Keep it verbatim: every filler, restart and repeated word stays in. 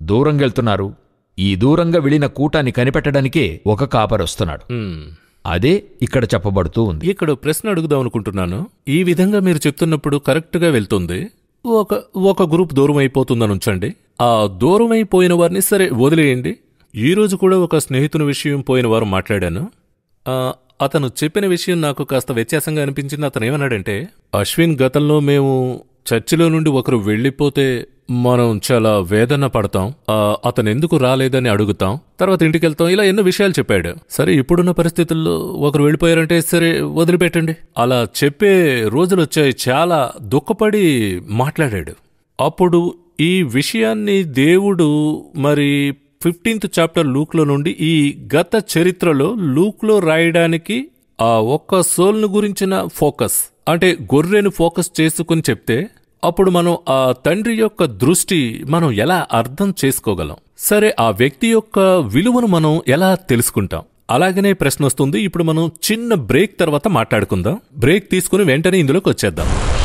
దూరంగెళ్తున్నారు. ఈ దూరంగా వెళ్ళిన కూటాన్ని కనిపెట్టడానికే ఒక కాపరొస్తున్నాడు. అదే ఇక్కడ చెప్పబడుతూ ఉంది. ఇక్కడ ప్రశ్న అడుగుదాం అనుకుంటున్నాను. ఈ విధంగా మీరు చెప్తున్నప్పుడు కరెక్ట్గా వెళ్తుంది. ఒక ఒక గ్రూప్ దూరం అయిపోతుందని ఉంచండి. ఆ దూరం అయిపోయిన వారిని సరే వదిలేయండి. ఈరోజు కూడా ఒక స్నేహితుని విషయం పోయిన వారు మాట్లాడాను. అతను చెప్పిన విషయం నాకు కాస్త వ్యత్యాసంగా అనిపించింది. అతను ఏమన్నాడంటే, అశ్విన్, గతంలో మేము చర్చిలో నుండి ఒకరు వెళ్ళిపోతే మనం చాలా వేదన పడతాం, అతను ఎందుకు రాలేదని అడుగుతాం, తర్వాత ఇంటికెళ్తాం, ఇలా ఎన్నో విషయాలు చెప్పాడు. సరే, ఇప్పుడున్న పరిస్థితుల్లో ఒకరు వెళ్ళిపోయారంటే సరే వదిలిపెట్టండి, అలా చెప్పే రోజులు వచ్చాయి. చాలా దుఃఖపడి మాట్లాడాడు. అప్పుడు ఈ విషయాన్ని దేవుడు మరి ఫిఫ్టీన్త్ చాప్టర్ లూక్లో నుండి ఈ గత చరిత్రలో లూక్లో రాయడానికి ఆ ఒక్క సోల్ను గురించిన ఫోకస్, అంటే గొర్రెను ఫోకస్ చేసుకుని చెప్తే అప్పుడు మనం ఆ తండ్రి యొక్క దృష్టి మనం ఎలా అర్థం చేసుకోగలం? సరే, ఆ వ్యక్తి యొక్క విలువను మనం ఎలా తెలుసుకుంటాం? అలాగనే ప్రశ్న వస్తుంది. ఇప్పుడు మనం చిన్న బ్రేక్ తర్వాత మాట్లాడుకుందాం. బ్రేక్ తీసుకుని వెంటనే ఇందులోకి వచ్చేద్దాం.